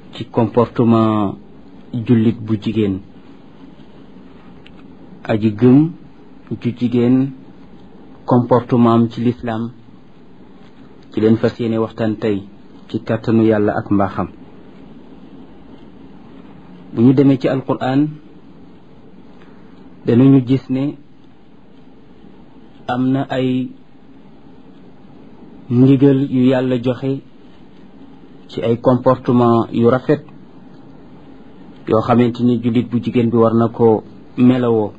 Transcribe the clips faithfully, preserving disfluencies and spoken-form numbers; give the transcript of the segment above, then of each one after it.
ci comportement jullit bu jigéen aji gëm ju jigéen comportement am ci lislaam ci leen fas yéene waxtaan tey ci kàttanu yàlla ak mbaaxam. bu ñu demee ci alquran danañu gis ne am na ay ndigal yu yàlla joxe ci ay comportement yu rafet yoo xamante ni jullit bu jigéen bi war na ko melawoo.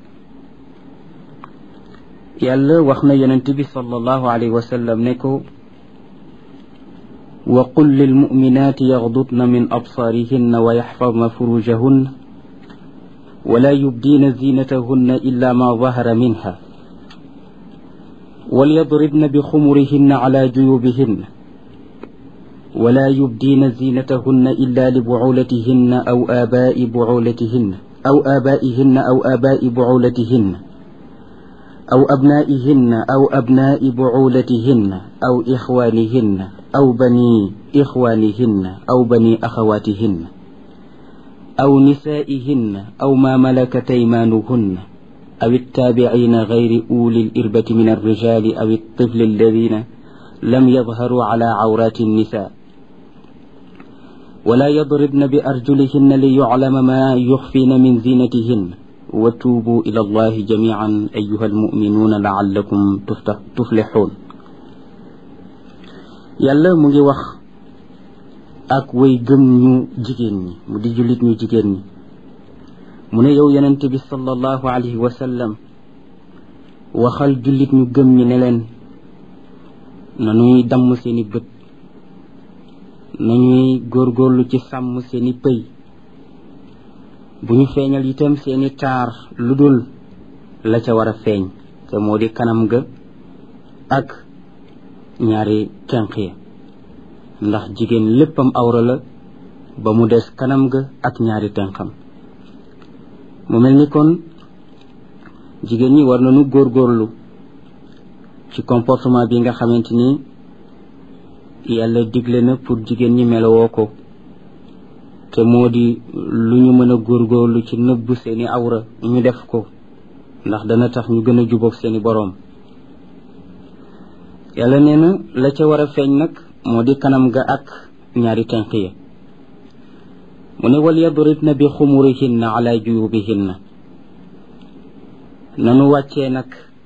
yàlla wax na yonent bi sallallahu alayhi wa sallam ne ko wa qul lil mu'minati yaghdudna min absarihinna wa yaxfadna furujahunna wala yubdina zinatahunna illa ma zahara minha walyadribna bi xumurihinna ala juyubihinna wala yubdina zinatahunna illa li buculatihinna aw aabai buculatihinna aw aabaihinna aw aabai buculatihinna aw abnaihinna aw abnai buculatihinna aw ixwanihinna aw bani ixwanihinna aw bani axawatihinna aw nisaihinna aw ma malakat aymanuhunna aw ittaabiciina gayri uli lirbati min alrijali aw altifli alladina lam yadharuu ala cawrati annisa wala yadribna bi arjulihinna liyuclama ma yuxfiina min zinatihinna wa tuubu ila allahi jamican ayuha almuminuuna laallakum tuflixuun. yàlla mu ngi wax ak way gëm ñu jigéen ñi mu di jullit ñu jigéen ñi mu ne yow yonent bi sallallahu alayhi wa sallam waxal jullit ñu gëm ñi ne leen nañuy damm seeni bët, nañuy góorgóorlu ci sàmm seeni pëy, bu ñu feeñal itam seeni taar lu dul la ca war a feeñ te moo di kanam ga ak ñaari tenq ya, ndax jigéen léppam awra la ba mu des kanam ga ak ñaari tenqam. mu mel ni kon jigéen ñi war nañu góorgóorlu ci comportement bi nga xamante ni yàlla digle na pour jigéen ñi melowoo ko te moo di lu ñu mën a góorgóorlu ci nëbb seeni awra ñu def ko ndax dana tax ñu gën a jubóog seeni boroom. yàlla nee na la ca war a feeñ nag moo di kanam ga ak ñaari tenq ya. mu ne wal yadribna bi xumurihinna ala juyubihinna, nanu wàccee nag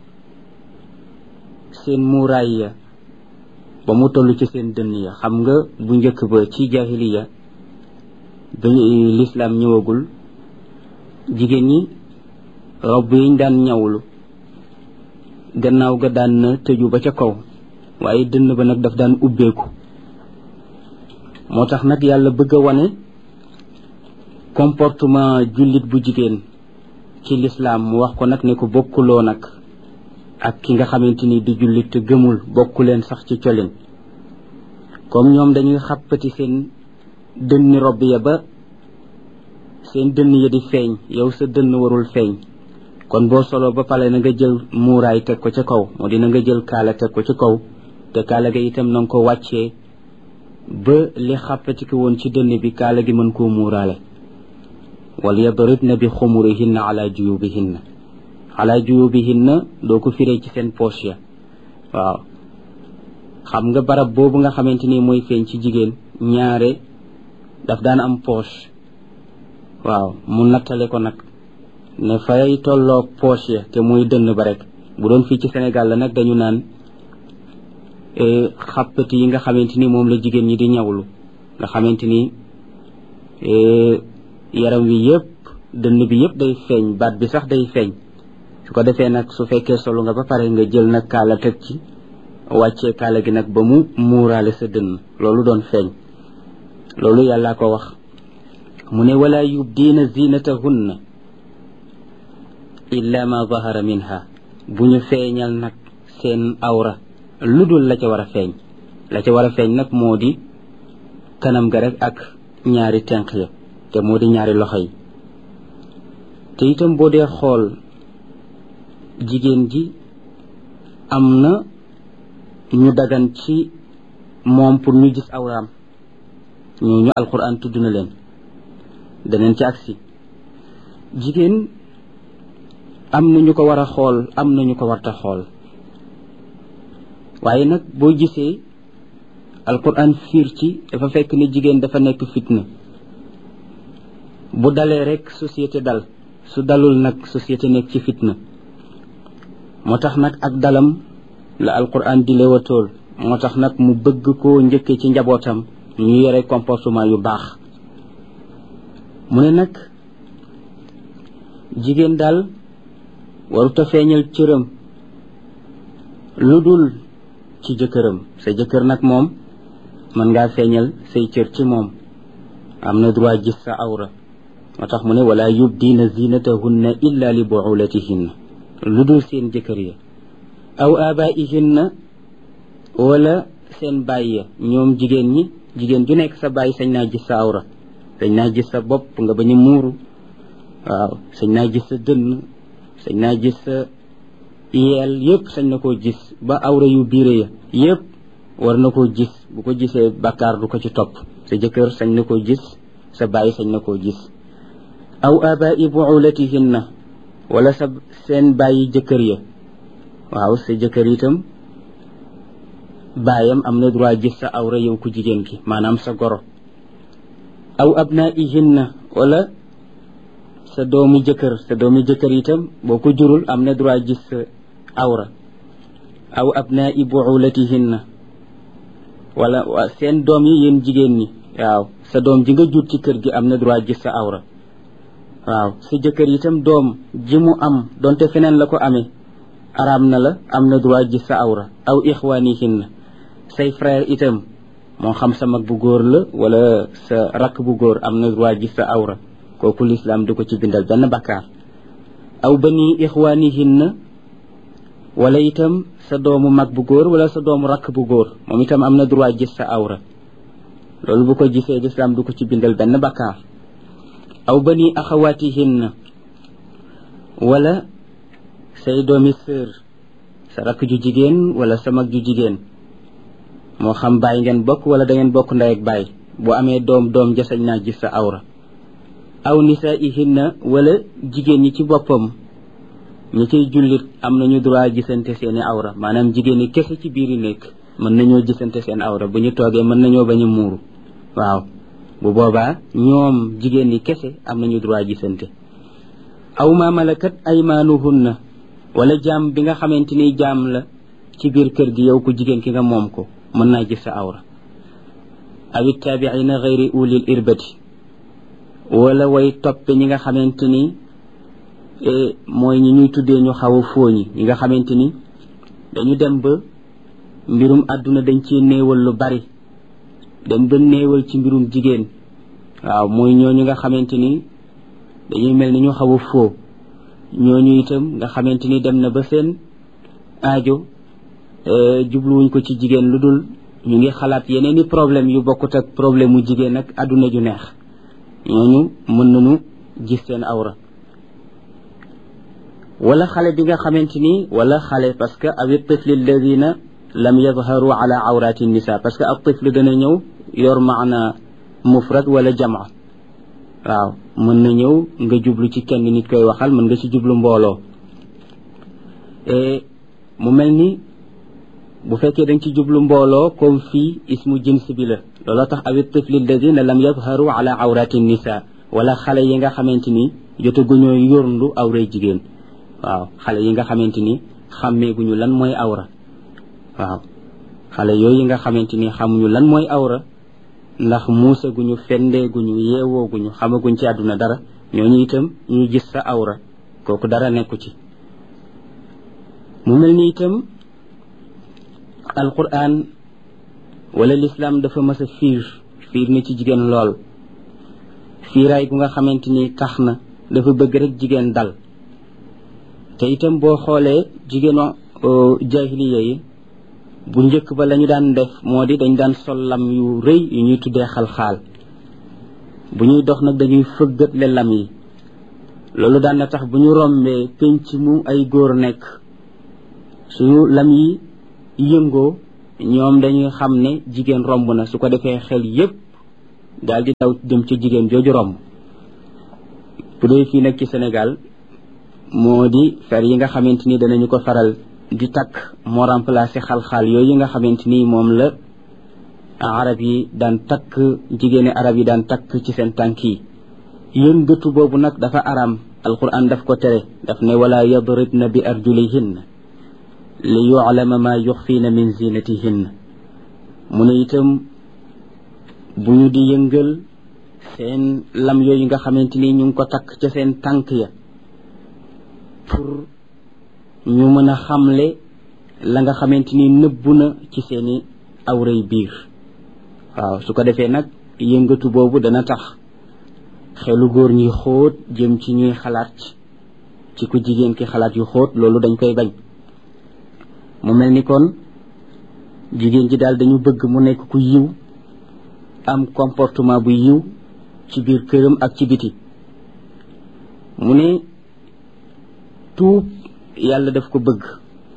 seen muuraay ya ba mu toll ci seen dënn ya. xam nga bu njëkk ba ci jahiliya ba lislaam ñëwagul, jigéen ñi robb yiñ daan ñawlu gannaaw ga daan na tëju ba ca kaw, waaye dënn ba nag daf daan ubbeeku. moo tax nag yàlla bëgg a wane comportement jullit bu jigéen ci lislaam mu wax ko nag ne ko bokkuloo nag ak ki nga xamante ni du jullit te gëmul, bokkuleen sax ci colin. comme ñoom dañuy xàppati seen dënni robb ya ba seen dënn ya di feeñ, yow sa dënn warul feeñ. kon boo solo ba pare na nga jël muuraay teg ko ca kaw, moo di na nga jël kaala teg ko ca kaw, te kaala ga itam na nga ko wàccee ba li xàppati ko woon ci dënn bi kaala gi mën koo muuraale. wal yadribna bi xumurihinna ala juyubihinna, ala juyubihinna doo ko firee ci seen poche ya. waaw xam nga barab boobu nga xamante ni mooy feeñ ci jigéen ñaare daf daan am poche. waaw mu nattale ko nag ne fay tolloog poche ya te muy dënn ba rek. bu doon fii ci Sénégal la nag dañu naan xàppati yi nga xamante ni moom la jigéen ñi di ñawlu, nga xamante ni yaram wi yëpp, dënn bi yëpp day feeñ, baat bi sax day feeñ. su ko defee nag su fekkee solo nga ba pare nga jël nag kaala teg ci, wàccee kaala gi nag ba mu muuraale sa dënn, loolu doon feeñ. loolu yàllaa ko wax. mu ne wala yubdiina zinatahunna illa ma zahara minha, bu ñu feeñal nag seen awra lu dul la ca war a feeñ. la ca war a feeñ nag moo di kanam ga rek ak ñaari tenq ya, te moo di ñaari loxo yi. te itam boo dee xool jigéen ji am na ñu dagan ci moom pour ñu gis awraam, ñooñu alquran tudd na leen daneen ci agsi jigéen am na ñu ko war a xool am na ñu ko warta xool waaye nag boo gisee alquran fiir ci dafa fekk ni jigéen dafa nekk fitna bu dalee rek société dal su dalul nag société nekk ci fitna moo tax nag ak dalam la alquran di leewatool moo tax nag mu bëgg koo njëkke ci njabootam ñu yore comportement yu baax mu ne nag jigéen daal waruta feeñal cëram lu dul ci jëkkëram sa jëkkër nag moom mën ngaa feeñal say cër ci moom am na droit gis sa awra moo tax mu ne wala yubdina zinatahunna illa li buulatihinna lu dul seen jëkkër ya aw abaihinna wala seen baay ya ñoom jigéen ñi jigéen ju nekk sa baay sañ naa gis sa awra sañ naa gis sa bopp nga bañ a muuru waaw sañ naa gis sa dënn sañ naa gis sa yeel yëpp sañ na koo gis ba awra yu biire ya yëpp war na koo gis bu ko gisee bàkkaar du ko ci topp sa jëkkër sañ na koo gis sa baay sañ na koo gis aw abai buulatihinna wala sa seen bàyyi jëkkër ya waaw sa jëkkër itam baayam am na droit gis sa awra yow ku jigéen ki maanaam sa goro aw abnaihinna wala sa doomu jëkkër sa doomu jëkkër itam boo ko jurul am na droit gis sa awra aw abnai buulatihinna wala seen doom yi yéen jigéen ñi waaw sa doom ji nga jur ci kër gi am na droit gis sa awra waaw sa jëkkër itam doom ji mu am donte feneen la ko amee araam na la am na droit gis sa awra aw ixwaanihinna say frère itam moo xam sa mag bu góor la wala sa rakk bu góor am na droit gis sa awra kooku lislaam du ko ci bindal benn bakkaar aw bani ixwaanihinna wala itam sa doomu mag bu góor wala sa doomu rakk bu góor moom itam am na droit gis sa awra loolu bu ko gisee lislaam du ko ci bindal benn bakkaar aw bani axawaatihinna wala say doomi sœur sa rakk ju jigéen wala sa mag ju jigéen moo xam baay ngeen bokk wala da ngeen bokk ndey ak baay bu amee doom doom jasañ naa gis sa awra aw nisaihinna wala jigéen ñi ci boppam ñi ciy jullit am nañu droit gisante seeni awra maanaam jigéen ñi kese ci biiri nekk mën nañoo gisante seen awra bu ñu toogee mën nañoo bañ a muuru waaw bu boobaa ñoom jigéen ñi kese am nañu droit gisante aw ma malakat aymaanuhunna wala jaam bi nga xamante ni jaam la ci biir kër gi yow ku jigéen ki nga moom ko mën naa gis sa awra aw ittaabiina gayri ulil irbati wala way toppe ñi nga xamante ni mooy ñi ñuy tuddee ñu xaw a fooñi ñi nga xamante ni dañu dem ba mbirum àdduna dañ ci néewal lu bari dem ba néewal ci mbirum jigéen waaw mooy ñooñu nga xamante ni dañuy mel ni ñu xaw a foo ñooñu itam nga xamante ni dem na ba seen aajo jubluwuñ ko ci jigéen lu dul ñu ngi xalaat yeneen i problème yu bokkut ak problème mu jigéen ak àdduna ju neex ñooñu mën nañu gis seen awra wala xale bi nga xamante ni wala xale parce que awi tifli alladina lam yadharu ala awrati nisa parce que ab tifl dana ñëw yor maana mufrad wala jamaa waaw mën na ñëw nga jublu ci kenn nit koy waxal mën nga ci jublu mbooloo mu mel ni bu fekkee dañ ci jublu mbooloo comme fii ismu jins bi la looloo tax awi tifli alladina lam yadharu ala awrati nisa wala xale yi nga xamante ni jotaguñoo yorndu awray jigéen waaw xale yi nga xamante ni xàmmeeguñu lan mooy awra waaw xale yooyu nga xamante ni xamuñu lan mooy awra ndax muusaguñu fendeeguñu yeewooguñu xamaguñ ci àdduna dara ñooñu itam ñuy gis sa awra kooku dara nekku ci mu mel ni itam alquran wala lislaam dafa mas a fiir fiir na ci jigéen lool fiiraay gu nga xamante ni tax na dafa bëgg rek jigéen dal te itam boo xoolee jigéenu jaahiliya yi bu njëkk ba lañu daan def moo di dañ daan sol lam yu rëy yu ñuy tuddee xalxaal bu ñuy dox nag dañuy fëggatle lam yi loolu daan na tax bu ñu rombee penc mu ay góor nekk suñu lam yi yëngoo ñoom dañuy xam ne jigéen romb na su ko defee xel yépp daal di daw dem ci jigéen jooju romb. bu dee fii nag ci Sénégal moo di fer yi nga xamante ni danañu ko faral di takk moo remplacé xal-xaal yooyu nga xamante ni moom la arab yi daan takk jigéeni arab yi daan takk ci seen tànk yi. yëngatu boobu nag dafa araam, alquran daf ko tere, daf ne wala yadribna bi arjulihinna li yu'lama ma yuxfiina min zinatihinna. mu ne itam bu ñu di yëngal seen lam yooyu nga xamante ni ñu ngi ko takk ca seen tànk ya pour ñu mën a xamle la nga xamante ni nëbbu na ci seeni awray biir. waaw su ko defee nag yëngatu boobu dana tax xelu góor ñi xóot jëm ci ñuy xalaat ci ku jigéen ki xalaat yu xóot, loolu dañ koy bañ. mu mel ni kon jigéen ji daal dañu bëgg mu nekk ku yiw, am comportement bu yiw ci biir këram ak ci biti. mu ne tuub yàlla daf ko bëgg,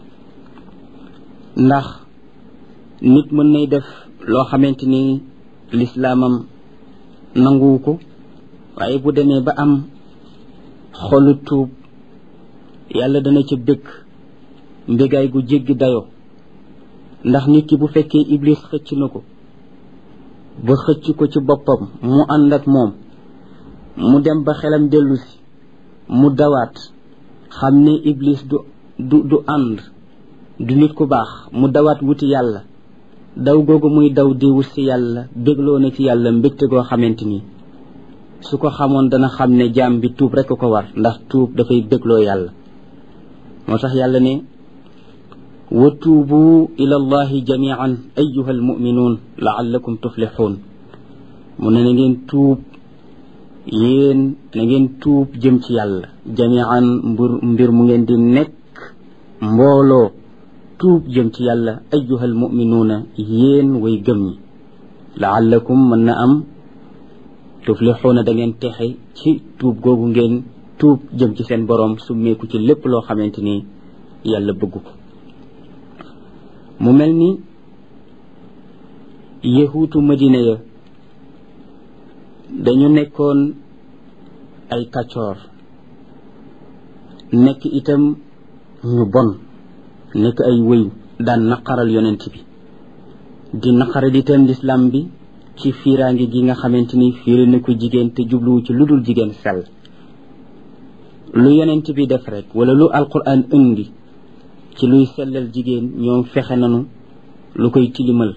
ndax nit mën nay def loo xamante ni lislaamam nanguwu ko, waaye bu demee ba am xolu tuub yàlla dana ca bëgg mbégaay gu jéggi dayoo. ndax nit ki bu fekkee iblis xëcc na ko ba xëcc ko ci boppam mu ànd ak moom, mu dem ba xelam dellu si mu dawaat xam ne iblis du du du ànd du nit ku baax, mu dawaat wuti yàlla. daw googu muy daw di wut si yàlla bégloo na ci yàlla mbégte goo xamante ni su ko xamoon dana xam ne jaam bi tuub rekk ko war, ndax tuub dafay bégloo yàlla. moo tax yàlla ne wa tuubu ila allahi jamian ayuha almuminuun laallakum tuflixuun. mu ne na ngeen tuub, yéen na ngeen tuub jëm ci yàlla jamian mbir mbir mu ngeen di nekk mbooloo tuub jëm ci yàlla ayuha almuminuuna yéen way gëm ñi. laallakum mën na am tuflixuuna da ngeen texe ci tuub googu ngeen tuub jëm ci seen boroom summeeku ci lépp loo xamante ni yàlla bëgg ko. mu mel ni yahuutu madina ya dañu nekkoon ay kàccoor, nekk itam ñu bon, nekk ay wëyu, daan naqaral yonent bi di naqaral itam lislaam bi ci fiiraange gi nga xamante ni fiiri na ko jigéen te jubluwu ci lu dul jigéen sell. lu yonent bi def rek wala lu alquran indi ci luy sellal jigéen ñoom fexe nanu lu koy tilimal.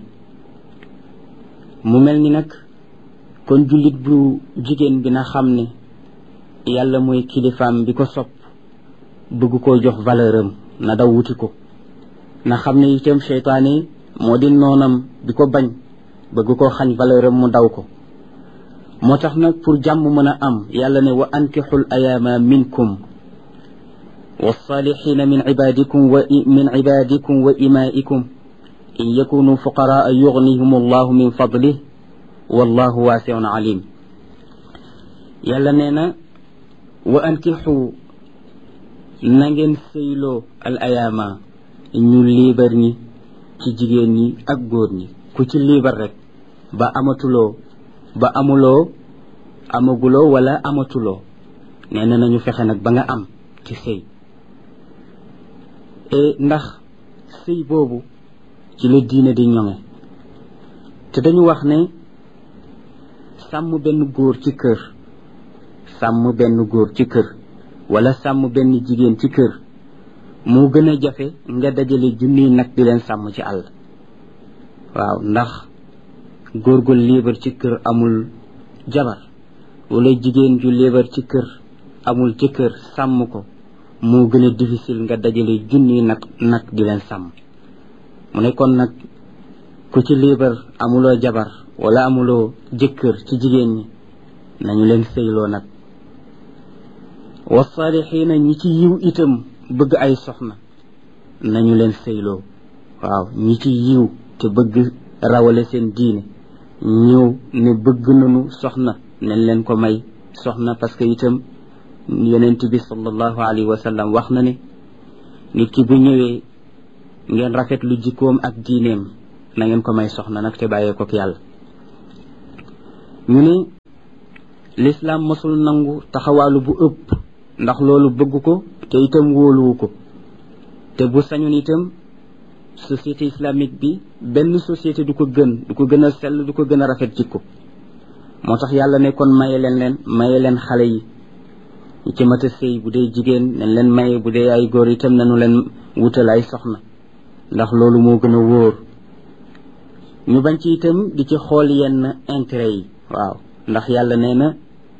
mu mel ni nag kon jullit bu jigéen bi na xam ne yàlla mooy kilifaam bi ko sopp bëgg koo jox valeur am, na daw wuti ko. na xam ne itam seytaane moo di noonam bi ko bañ bëgg koo xañ valeur am mu daw ko. moo tax nag pour jàmm mën a am yàlla ne wa ankixul ayaama minkum والصالحين من عبادكم ومن عبادكم وإمائكم إن يكونوا فقراء يغنيهم الله من فضله والله واسع عليم. يلا نينا وأنكحوا نانغين سيلو الأيام ñu liibar ñi ci jigéen ñi ak góor ñi. ku ci liibar rek ba amatuloo ba amuloo amaguloo wala amatuloo nee na nañu fexe nag ba nga am ci sëy. ndax sëy boobu ci la diine di ñoŋe, te dañu wax ne sàmm benn góor ci kër sàmm benn góor ci kër wala sàmm benn jigéen ci kër moo gën a jafe nga dajale junniy nag di leen sàmm ci àll. waaw ndax góor gu liibar ci kër amul jabar wala jigéen ju liibar ci kër amul ci kër sàmm ko moo gën a difficile nga dajale junni nag nag di leen sàmm. mu ne kon nag ku ci liibar amuloo jabar wala amuloo jëkkër ci jigéen ñi nañu leen sëyloo nag. wasaalixiina ñi ci yiw itam bëgg ay soxna nañu leen sëyloo. waaw ñi ci yiw te bëgg rawale seen diine ñëw ne bëgg nañu soxna nañ leen ko may soxna, parce que itam yonent bi sallallahu alayhi wa sallam wax na ne nit ki bu ñëwee ngeen rafet lu jikkoom ak diineem na ngeen ko may soxna nag te bàyyee ko ak yàlla. ñu ne l'islam mosul nangu taxawaalu bu ëpp ndax loolu bëgg ko te itam wóoluwu ko te bu sañoon itam société islamique bi benn société du ko gën du ko gën a sell du ko gën a rafet jikko moo tax yàlla ne kon maye leen leen maye leen xale yi ñi ci mat a sëy bu dee jigéen nañ leen maye bu dee ay góor itam nañu leen wutal ay soxna ndax loolu moo gën a wóor ñu bañ ci itam di ci xool yenn intérêt yi waaw ndax yàlla nee na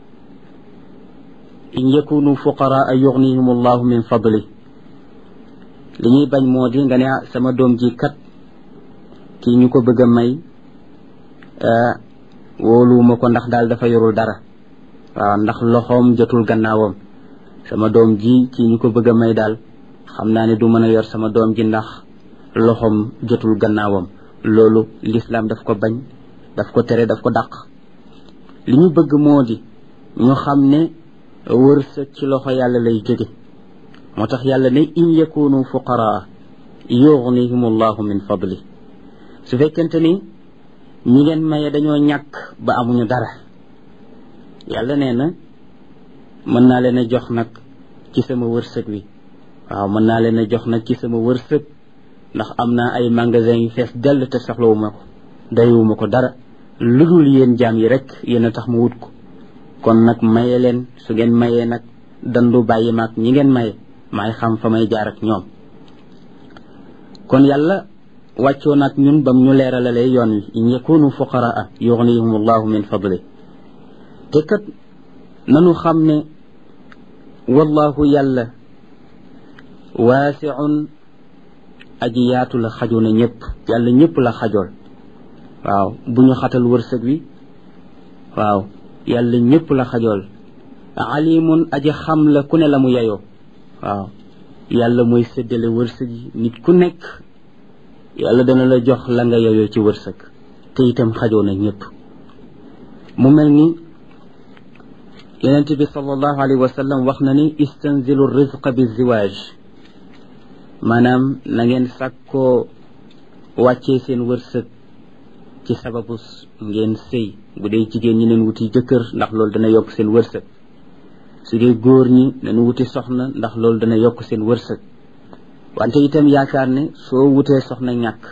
in yakunu fuqaraa yughnihim allahu min fadli li ñuy bañ moo di nga ne sama doom ji kat kii ñu ko bëgg a may wóoluwuma ko ndax daal dafa yorul dara waaw ndax loxoom jotul gannaawam sama doom ji kii ñu ko bëgg a may daal xam naa ne du mën a yor sama doom ji ndax loxoom jotul gannaawam loolu l'islam daf ko bañ daf ko tere daf ko dàq li ñu bëgg moo di ñu xam ne wërsëg ci loxo yàlla lay jóge moo tax yàlla ne in yakunu fuqaraa yughnihim allahu min fadli su fekkente ni ñi ngeen maye dañoo ñàkk ba amuñu dara yàlla nee na mën naa leen a jox nag ci sama wërsëg wi waaw mën naa leen a jox nag ci sama wërsëg ndax am naa ay magasin yu fees dell te soxlawuma ko dayuma ko dara lu dul yéen jaam yi rek yéen a tax ma wut ko kon nag maye leen su ngeen mayee nag dandu bàyyi maag ñi ngeen maye maay xam fa may jaar ak ñoom kon yàlla wàccoo nag ñun bam ñu leeralalee yoon wi in yakunu fuqaraa yughnihum allahu min fadli te kat nanu xam ne wallahu yàlla waasiun aji yaatu la xaju na ñëpp yàlla ñëpp la xajool waaw bu ñu xatal wërsëg wi waaw yàlla ñëpp la xajool alimun aji xam la ku ne la mu yeyoo waaw yàlla mooy séddale wërsëg yi nit ku nekk yàlla dana la jox la nga yeyoo ci wërsëg te itam xajoo na ñëpp mu mel ni yonent bi sallallahu alayhi wa sallam wax na ni istanzilu rizqa bi ziwaaj maanaam na ngeen sàkkoo wàccee seen wërsëg ci sababu ngeen sëy bu dee jigéen ñi leen wuti jëkkër ndax loolu dana yokk seen wërsëg su dee góor ñi nañu wuti soxna ndax loolu dana yokk seen wërsëg wante itam yaakaar ne soo wutee soxna ñàkk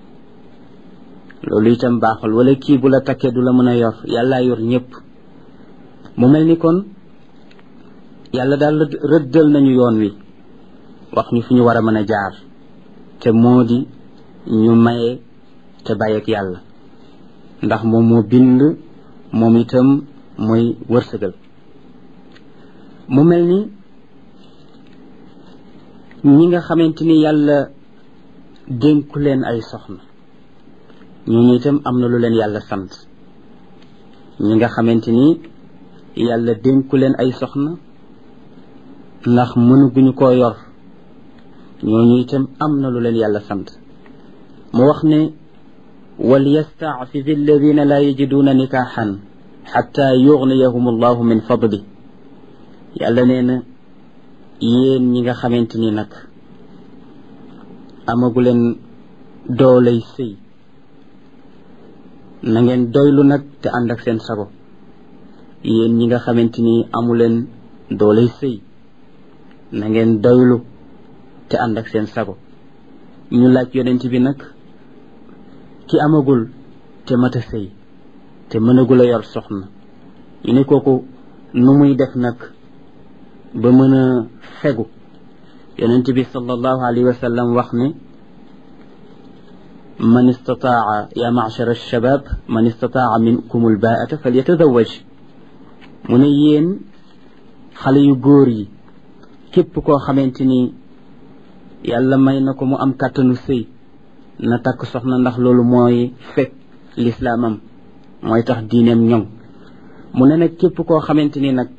loolu itam baaxul wala kii bu la takkee du la mën a yor yàllaa yor ñëpp mu mel ni kon yàlla daal rëddal nañu yoon wi wax ñu fi ñu war a mën a jaar te moo di ñu maye te bàyyeek yàlla ndax moom moo bind moom itam mooy wërsëgal mu mel ni ñi nga xamante ni yàlla dénku leen ay soxna ñooñu itam am na lu leen yàlla sant ñi nga xamante ni yàlla dénku leen ay soxna ndax mënuguñu koo yor ñooñu itam am na lu leen yàlla sant mu wax ne wal yasta'fiz alladhina la yajiduna nikahan hatta yughniyahum allahu min fadli yàlla nee na yéen ñi nga xamante ni nag amagu leen dooley sëy na ngeen doylu nag te ànd ak seen sago yéen ñi nga xamante ni amu leen dooley sëy na ngeen doylu te ànd ak seen sago ñu laaj yonent bi nag ki amagul te mat a sëy te mënagul a yor soxna ñu ne kooku nu muy def nag ba mën a fegu yonent bi sallallahu alayhi wa sallam wax ne man istataa ya ma'shar alshabab man istataa minkum albaata falyatazawaj mu ne yéen xale yu góor yi képp koo xamante ni yàlla may na ko mu am kàttanu sëy na takk soxna ndax loolu mooy fekk lislaamam mooy tax diineem ñoŋ mu ne nag képp koo xamante ni nag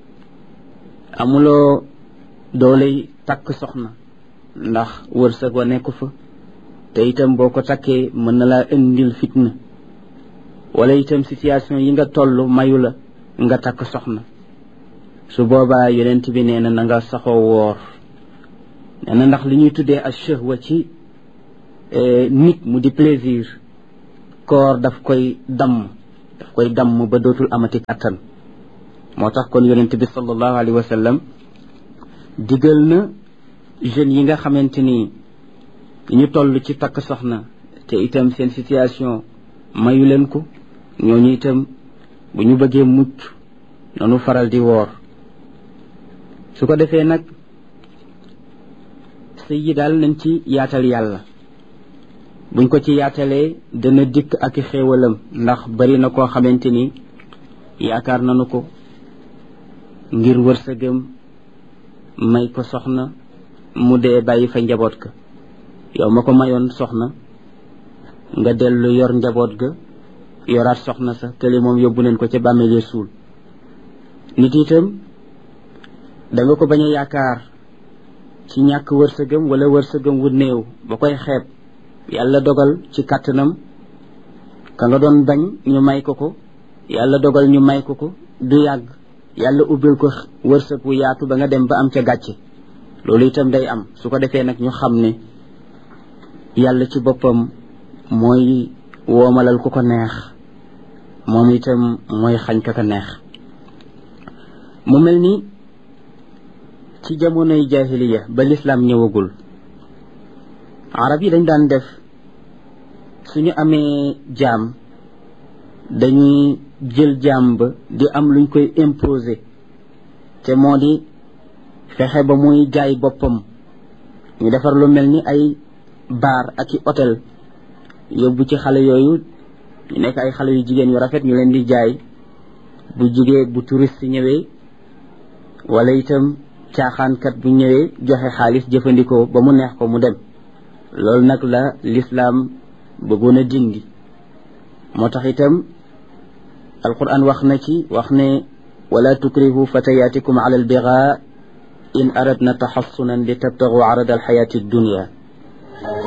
amuloo dooley takk soxna ndax wërsëg wa nekku fa te itam boo ko takkee mën na laa indil fitna wala itam situation yi nga toll mayu la nga takk soxna su boobaa yonent bi nee na na nga saxoo woor nee na ndax li ñuy tuddee ak shahwa ci nit mu di plaisir koor daf koy damm daf koy damm ba dootul amati kàttan moo tax kon yonent bi sallallahu alayhi wa sallam digal na jeunes yi nga xamante ni ñu toll ci takk soxna te itam seen situation mayu leen ko ñooñu itam bu ñu bëggee mucc nanu faral di woor su ko defee nag sëy yi daal nañ ci yaatal yàlla buñ ko ci yaatalee dana dikk ak i xéewalam ndax bari na koo xamante ni yaakaar nanu ko ngir wërsëgam may ko soxna mu dee bàyyi fa njaboot ga yow ma ko mayoon soxna nga dellu yor njaboot ga yoraat soxna sa kële moom yóbbu leen ko ca bàmmeele suul nit itam da nga ko bañ a yaakaar ci ñàkk wërsëgam wala wërsëgam wu néew ba koy xeeb yàlla dogal ci kàttanam ka nga doon bañ ñu may ko ko yàlla dogal ñu may ko ko du yàgg yàlla ubbil ko wërsëg wu yaatu ba nga dem ba am ca gàcce loolu itam day am su ko defee nag ñu xam ne yàlla ci boppam mooy woomalal ku ko neex moom itam mooy xañ ka ko neex mu mel ni ci jamonoy jahiliya ba lislaam ñëwagul arab yi dañ daan def suñu amee jaam dañuy jël jaam ba di am luñ koy imposer te moo di fexe ba muy jaay boppam ñu defar lu mel ni ay baar ak i hôtel yóbbu ci xale yooyu ñu nekk ay xale yu jigéen yu rafet ñu leen di jaay bu jigee bu touriste ñëwee wala itam caaxaankat bu ñëwee joxe xaalis jëfandikoo ba mu neex ko mu dem loolu nag la lislaam bëggoon a dindi moo tax itam alquran wax na ci wax ne wala tukrihu fatayatikum ala albigaa in aradna taxassunan li tabtagu arada alxayati dunia